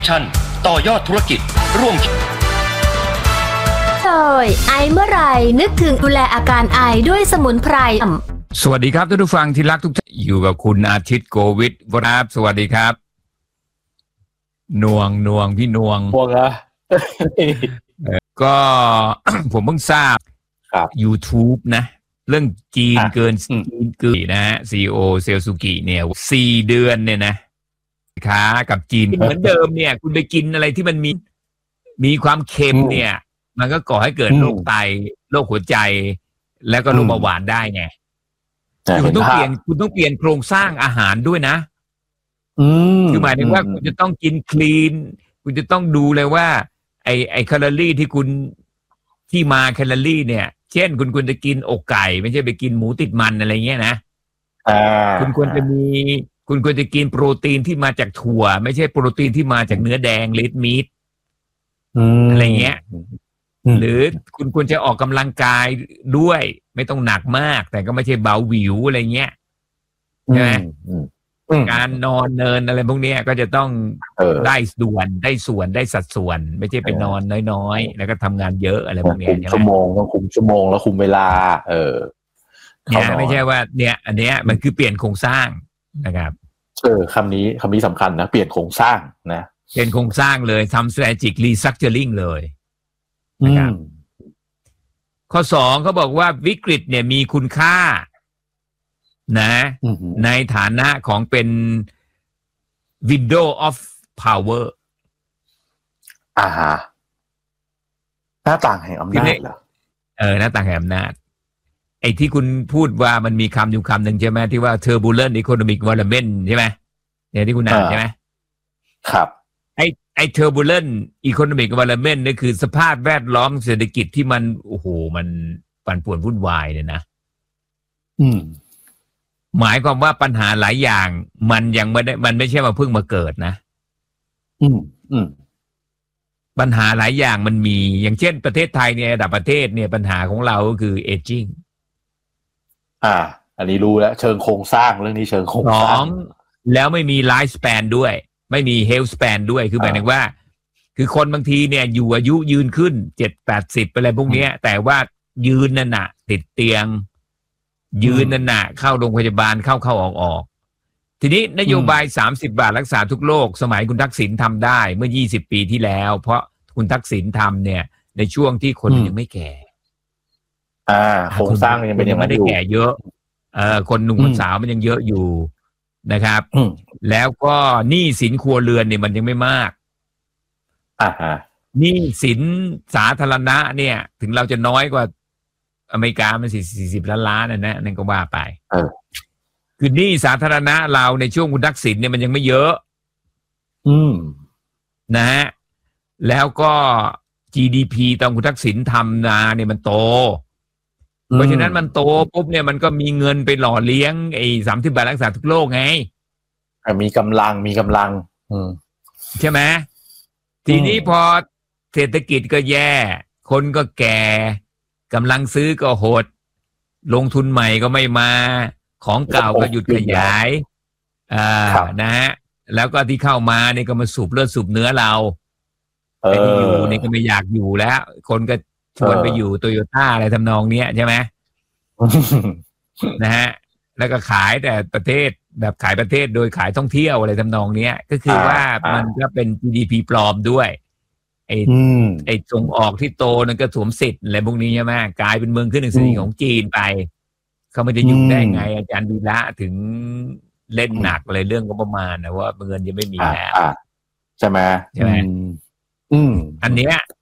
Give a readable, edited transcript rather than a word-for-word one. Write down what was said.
ชั่นต่อยอดธุรกิจร่วมเลยไอเมื่อไหร่นึกถึงดูแลอาการไอด้วยสมุนไพรสวัสดีครับท่านผู้ฟังที่รักทุกท่านอยู่กับคุณอาทิตย์โกวิทครับสวัสดีครับนวงพี่นวงนะก็ ผมเพิ่งทราบครับ YouTube นะเรื่องจีนเกินนะฮะ CEO เซลซูกิเนี่ย4 เดือนเนี่ยนะค้ากับจีนเหมือนเดิมเนี่ยคุณไปกินอะไรที่มันมีความเค็มเนี่ยมันก็ก่อให้เกิดโรคไตโรคหัวใจแล้วก็โรคเบาหวานได้ไงคุณต้องเปลี่ยนโครงสร้างอาหารด้วยนะคือหมายถึงว่าคุณจะต้องกินคลีนคุณจะต้องดูเลยว่าไอแคลอรี่ที่คุณที่มาแคลอรี่เนี่ยเช่นคุณควรจะกินอกไก่ไม่ใช่ไปกินหมูติดมันอะไรเงี้ยนะคุณควรจะกินโปรตีนที่มาจากถั่วไม่ใช่โปรตีนที่มาจากเนื้อแดงเลดมีทอะไรเงี้ยหรือคุณควรจะออกกำลังกายด้วยไม่ต้องหนักมากแต่ก็ไม่ใช่เบาหวิวอะไรเงี้ยใช่ไหมการนอนเนินอะไรพวกนี้ก็จะต้องได้ส่วนได้สัดส่วนไม่ใช่ไปนอนน้อยๆแล้วก็ทำงานเยอะอะไรพวกนี้คุมชั่วโมงต้องคุมชั่วโมงแล้วคุมเวลาเนี่ยไม่ใช่ว่าเนี่ยอันเนี้ยมันคือเปลี่ยนโครงสร้างนะครับคำนี้สำคัญนะเปลี่ยนโครงสร้างนะเปลี่ยนโครงสร้างเลยทำ strategic restructuring เลยนะครับข้อ2เขาบอกว่าวิกฤตเนี่ยมีคุณค่านะในฐานะของเป็น window of power หน้าต่างแห่งอำนาจเหรอหน้าต่างแห่งอำนาจไอ้ที่คุณพูดว่ามันมีคำอยู่คำหนึ่งใช่ไหมที่ว่า turbulent economic environment ใช่ไหมเนี่ยที่คุณอ่านใช่ไหมครับไอ้ turbulent economic environment นี่คือสภาพแวดล้อมเศรษฐกิจที่มันโอ้โหมันปั่นป่วนวุ่นวายเนี่ยนะหมายความว่าปัญหาหลายอย่างมันยังไม่ได้มันไม่ใช่มาเพิ่งมาเกิดนะปัญหาหลายอย่างมันมีอย่างเช่นประเทศไทยเนี่ยระดับประเทศเนี่ยปัญหาของเราก็คือ aging อันนี้รู้แล้วเชิงโครงสร้างเรื่องนี้เชิงโครงสร้างแล้วไม่มี life span ด้วยไม่มี health span ด้วยคือหมายถึงว่าคือคนบางทีเนี่ยอยู่อายุยืนขึ้น70-80อะไรพวกนี้แต่ว่ายืนนั่นน่ะติดเตียงยืนนั่นน่ะเข้าโรงพยาบาลเข้าออกทีนี้นโยบาย30 บาทรักษาทุกโรคสมัยคุณทักษิณทำได้เมื่อ20 ปีที่แล้วเพราะคุณทักษิณทำเนี่ยในช่วงที่คนยังไม่แก่โครงสร้างยังเป็นยังไม่ได้แก่เยอะคนหนุ่มคนสาวมันยังเยอะอยู่นะครับแล้วก็หนี้สินครัวเรือนเนี่ยมันยังไม่มากหนี้สินสาธารณะเนี่ยถึงเราจะน้อยกว่าอเมริกามัน40 ล้านนะนั่นก็ว่าไปคือหนี้สาธารณะเราในช่วงคุณทักษิณเนี่ยมันยังไม่เยอะนะฮะแล้วก็ GDP ตอนคุณทักษิณทำนาเนี่ยมันโตเพราะฉะนั้นมันโตปุ๊บเนี่ยมันก็มีเงินไปหล่อเลี้ยงไอ้30 บาทรักษาทุกโรคไงมีกำลังใช่ไหมทีนี้พอเศรษฐกิจก็แย่คนก็แก่กำลังซื้อก็หดลงทุนใหม่ก็ไม่มาของเก่าก็หยุดขยายนะฮะแล้วก็ที่เข้ามาเนี่ยก็มาสูบเลือดสูบเนื้อเราไอ้ที่อยู่เนี่ยก็ไม่อยากอยู่แล้วคนก็ชวนไปอยู่โตโยต้าอะไรทำนองเนี้ยใช่ไหมนะฮะแล้วก็ขายแต่ประเทศแบบขายประเทศโดยขายท่องเที่ยวอะไรทำนองเนี้ยก็คือว่ามันก็เป็น GDP ปลอมด้วยไอ้ส่งออกที่โตนั่นก็สวมสิทธิ์อะไรพวกนี้ใช่ไหมกลายเป็นเมืองขึ้นหนึ่งของจีนไปเขาไม่ได้ยุ่งได้ไงอาจารย์วีระถึงเล่นหนักเลยเรื่องงบประมาณนะว่าเงินยังไม่มีแล้วใช่ไหมอันเนี้ย